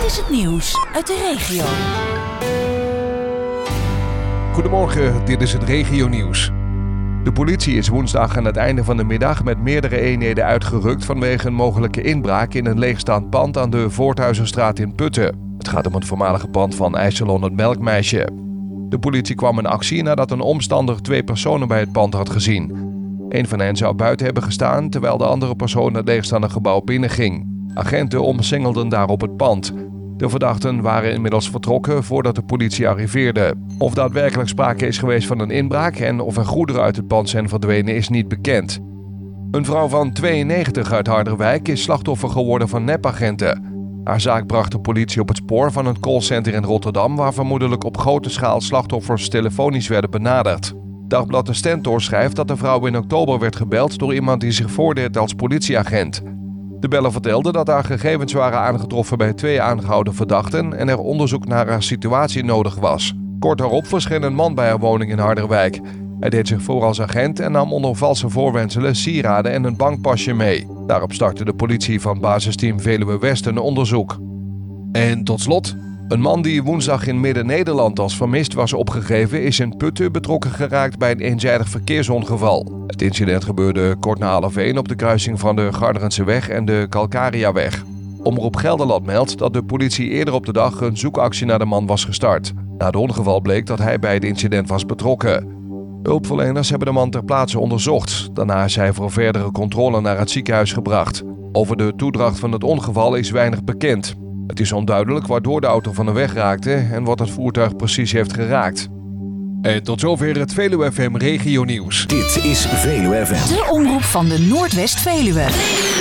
Dit is het nieuws uit de regio. Goedemorgen, dit is het regionieuws. De politie is woensdag aan het einde van de middag met meerdere eenheden uitgerukt vanwege een mogelijke inbraak in een leegstaand pand aan de Voorthuizenstraat in Putten. Het gaat om het voormalige pand van ijssalon Het Melkmeisje. De politie kwam in actie nadat een omstander 2 personen bij het pand had gezien. Een van hen zou buiten hebben gestaan terwijl de andere persoon het leegstaande gebouw binnenging. Agenten omsingelden daarop het pand. De verdachten waren inmiddels vertrokken voordat de politie arriveerde. Of daadwerkelijk sprake is geweest van een inbraak en of er goederen uit het pand zijn verdwenen is niet bekend. Een vrouw van 92 uit Harderwijk is slachtoffer geworden van nepagenten. Haar zaak bracht de politie op het spoor van een callcenter in Rotterdam waar vermoedelijk op grote schaal slachtoffers telefonisch werden benaderd. Dagblad De Stentor schrijft dat de vrouw in oktober werd gebeld door iemand die zich voordeed als politieagent. De beller vertelde dat haar gegevens waren aangetroffen bij 2 aangehouden verdachten en er onderzoek naar haar situatie nodig was. Kort daarop verscheen een man bij haar woning in Harderwijk. Hij deed zich voor als agent en nam onder valse voorwendselen sieraden en een bankpasje mee. Daarop startte de politie van basisteam Veluwe West een onderzoek. En tot slot, een man die woensdag in Midden-Nederland als vermist was opgegeven is in Putten betrokken geraakt bij een eenzijdig verkeersongeval. Het incident gebeurde kort na 12:30 op de kruising van de Garderenseweg en de Calcariaweg. Omroep Gelderland meldt dat de politie eerder op de dag een zoekactie naar de man was gestart. Na het ongeval bleek dat hij bij het incident was betrokken. Hulpverleners hebben de man ter plaatse onderzocht. Daarna is hij voor verdere controle naar het ziekenhuis gebracht. Over de toedracht van het ongeval is weinig bekend. Het is onduidelijk waardoor de auto van de weg raakte en wat het voertuig precies heeft geraakt. En tot zover het Veluwe FM regionieuws. Dit is Veluwe FM. De omroep van de Noordwest-Veluwe.